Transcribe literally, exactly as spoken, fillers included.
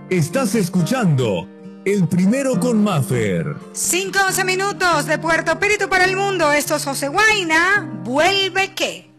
Estás escuchando El Primero con Maffer. cinco once minutos de Puerto Píritu para el mundo. Esto es José Guaina. Vuelve que.